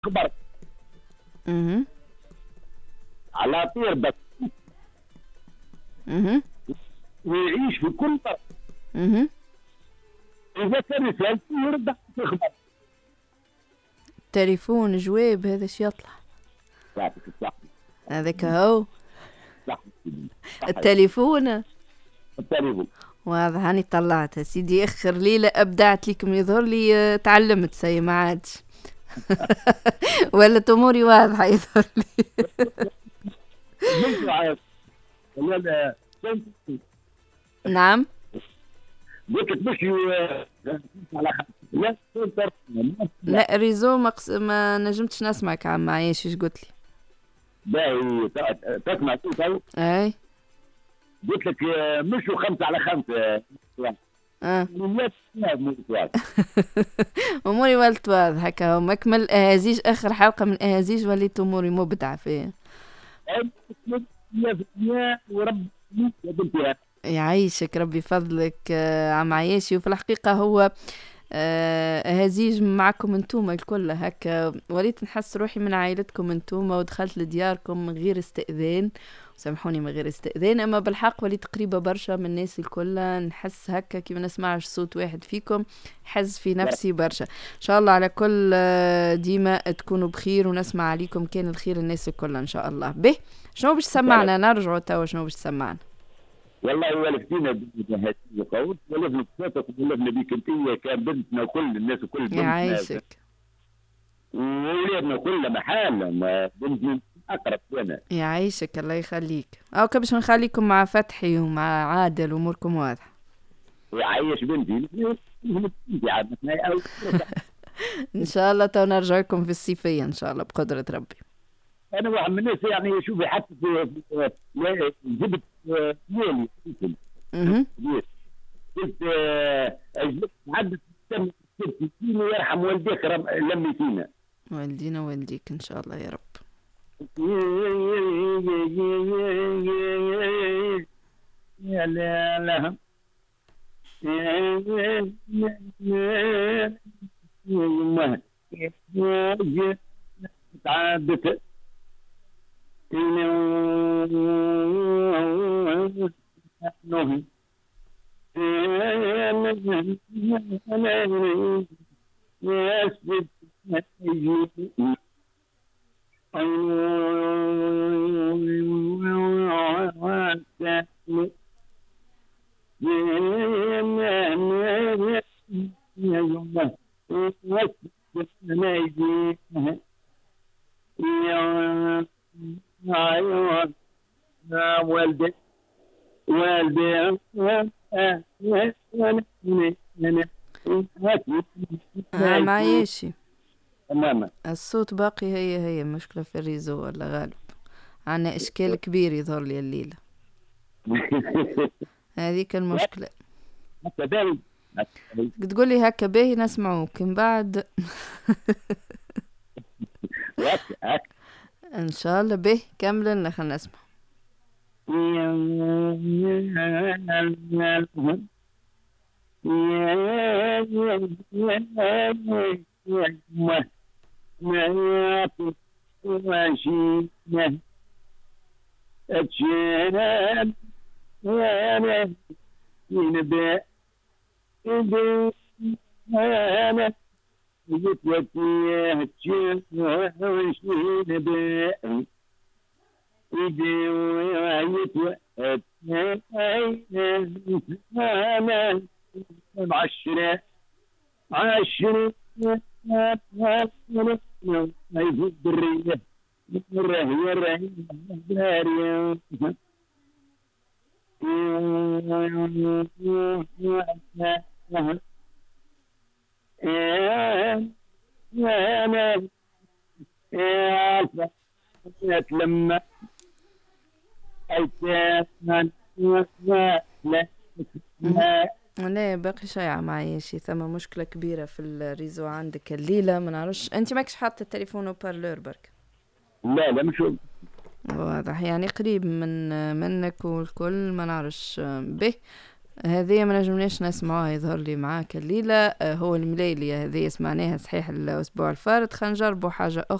خبر اها. على طير بس اها. ويعيش في كل بر. اها. إذا كان رسالته يرد في خبر. تليفون جواب هذا ايش يطلع؟ يعطيك الصحة. هذاك هو صح. التليفون. التليفون. واضح هاني طلعتها سيدي. اخر ليلة ابدعت لكم يظهر لي. تعلمت سي ما عادش. ولا اموري واضحة يظهر لي. مش عارف ولا نعم. قلت لك مش على لا سنتر. لا ريزو ما نجمتش نسمعك عم عايش ايش قلت لي. باهي تسمع صوته. اي قلت لك مش 5 على 5. اه لا اموري ولت واضح هكا مكمل اهازيج. اخر حلقة من اهازيج وليت اموري مبدعة فيها. ورب يا بنتي. يعيشك ربي فضلك عم عياشي. وفي الحقيقة هو هزيج معكم انتوما الكل هكا. وليت نحس روحي من عائلتكم انتوما ودخلت لدياركم من غير استئذان. سامحوني من غير استئذان. اما بالحق وليت قريبة برشا من الناس الكل. نحس هكا كيف نسمعش صوت واحد فيكم حز في نفسي برشا. ان شاء الله على كل ديما تكونوا بخير ونسمع عليكم كان الخير الناس الكل ان شاء الله. به شنو باش تسمعنا؟ نرجعوا توا شنو باش تسمعنا؟ والله والفتينا هذه قول ولفنا بصوتك ولفنا بيك انت كان بنتنا وكل الناس وكل بنتنا يعيشك. وولادنا كلها محال بنتنا اقرب لنا. يعيشك الله يخليك. او كبش نخليكم مع فتحي ومع عادل واموركم واضحه. ويعيش بنتي ان شاء الله تو نرجع لكم في الصيفيه ان شاء الله بقدره ربي. انا واحد من الناس يعني شوفي حتى جبت مالي قلت اجلس عدت يرحم والديك لمي فينا. والدينا والديك ان شاء الله يا رب. يا لا لا يا تعبت نهي والدي والدي معيشي تماما. الصوت باقي. هي مشكلة في الريزو ولا غالب. عنا اشكال كبير يظهر لي الليلة. هذيك المشكلة. تقول لي هكا باهي نسمعوك من بعد. ان شاء الله باهي كمل لنا خلينا نسمع. عشرة عشرة الدرية لما لا باقي شيء معايشي. ثم مشكلة كبيرة في الريزو عندك الليلة. ما نعرفش انت ماكش حاطة التليفون وبارلور برك؟ لا مش واضح يعني قريب منك والكل ما نعرفش به. هذه ما نجمناش نسمعوها يظهر لي معاك الليلة. هو المليلية هذه سمعناها صحيح الأسبوع الفارط. خلينا نجربوا حاجة